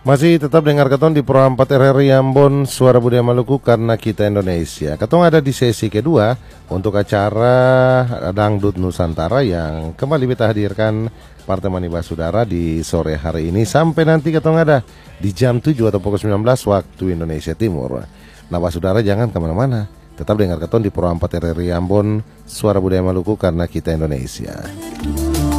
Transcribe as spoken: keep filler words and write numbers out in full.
Masih tetap dengar Ketong di Pro empat R R I Ambon, Suara Budaya Maluku karena kita Indonesia. Ketong ada di sesi kedua untuk acara Dangdut Nusantara yang kembali kita hadirkan Partai Mani Basudara di sore hari ini. Sampai nanti Ketong ada di jam tujuh atau pukul sembilan belas waktu Indonesia Timur. Nah Basudara jangan kemana-mana, tetap dengar Ketong di Pro empat R R I Ambon, Suara Budaya Maluku karena kita Indonesia.